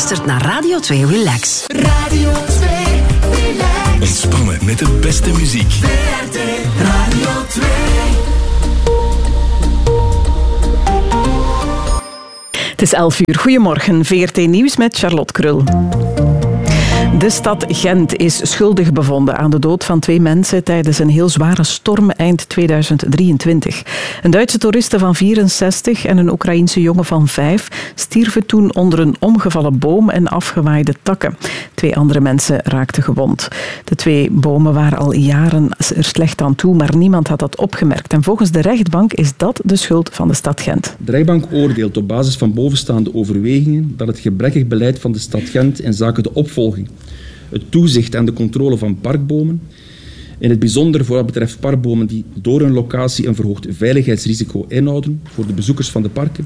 luistert naar Radio 2 Relax. Radio 2 Relax. Ontspannen met de beste muziek. VRT Radio 2. Het is 11 uur. Goedemorgen. VRT Nieuws met Charlotte Krul. De stad Gent is schuldig bevonden aan de dood van 2 mensen tijdens een heel zware storm eind 2023. Een Duitse toeriste van 64 en een Oekraïense jongen van 5 stierven toen onder een omgevallen boom en afgewaaide takken. 2 andere mensen raakten gewond. De 2 bomen waren al jaren er slecht aan toe, maar niemand had dat opgemerkt. En volgens de rechtbank is dat de schuld van de stad Gent. De rechtbank oordeelt op basis van bovenstaande overwegingen dat het gebrekkig beleid van de stad Gent in zaken de opvolging, het toezicht en de controle van parkbomen, in het bijzonder voor wat betreft parkbomen die door hun locatie een verhoogd veiligheidsrisico inhouden voor de bezoekers van de parken,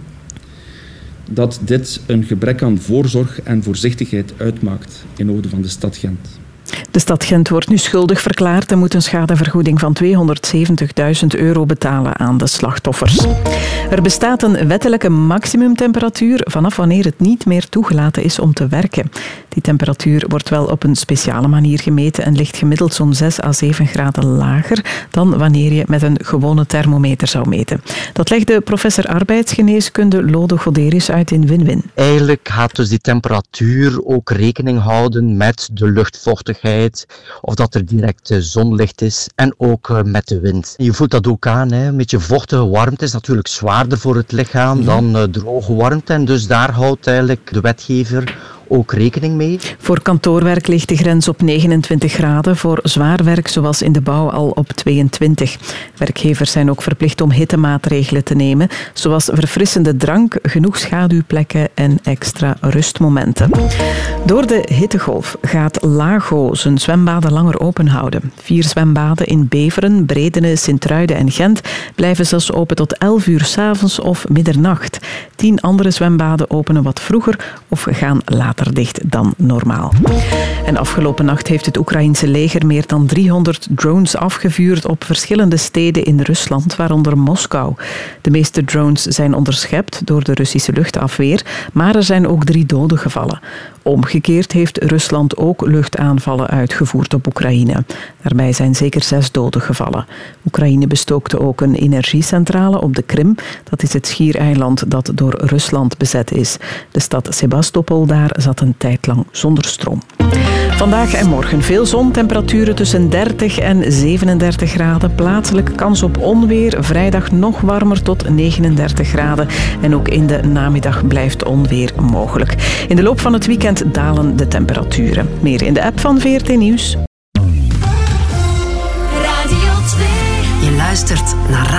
dat dit een gebrek aan voorzorg en voorzichtigheid uitmaakt in orde van de stad Gent. De stad Gent wordt nu schuldig verklaard en moet een schadevergoeding van €270.000 betalen aan de slachtoffers. Er bestaat een wettelijke maximumtemperatuur vanaf wanneer het niet meer toegelaten is om te werken. Die temperatuur wordt wel op een speciale manier gemeten en ligt gemiddeld zo'n 6 à 7 graden lager dan wanneer je met een gewone thermometer zou meten. Dat legde professor arbeidsgeneeskunde Lode Goderis uit in Win-Win. Eigenlijk gaat dus die temperatuur ook rekening houden met de luchtvochtigheid, of dat er direct zonlicht is en ook met de wind. Je voelt dat ook aan, hè. Een beetje vochtige warmte is natuurlijk zwaarder voor het lichaam dan droge warmte en dus daar houdt eigenlijk de wetgever ook rekening mee. Voor kantoorwerk ligt de grens op 29 graden, voor zwaar werk zoals in de bouw al op 22. Werkgevers zijn ook verplicht om hittemaatregelen te nemen, zoals verfrissende drank, genoeg schaduwplekken en extra rustmomenten. Door de hittegolf gaat Lago zijn zwembaden langer open houden. 4 zwembaden in Beveren, Bredene, Sint-Truiden en Gent blijven zelfs open tot 11 uur 's avonds of middernacht. 10 andere zwembaden openen wat vroeger of gaan later dicht dan normaal. En afgelopen nacht heeft het Oekraïense leger meer dan 300 drones afgevuurd op verschillende steden in Rusland, waaronder Moskou. De meeste drones zijn onderschept door de Russische luchtafweer, maar er zijn ook 3 doden gevallen. Omgekeerd heeft Rusland ook luchtaanvallen uitgevoerd op Oekraïne. Daarbij zijn zeker 6 doden gevallen. Oekraïne bestookte ook een energiecentrale op de Krim. Dat is het schiereiland dat door Rusland bezet is. De stad Sebastopol daar zat een tijd lang zonder stroom. Vandaag en morgen veel zon, temperaturen tussen 30 en 37 graden. Plaatselijk kans op onweer. Vrijdag nog warmer tot 39 graden. En ook in de namiddag blijft onweer mogelijk. In de loop van het weekend dalen de temperaturen. Meer in de app van VRT Nieuws. Radio 2. Je luistert naar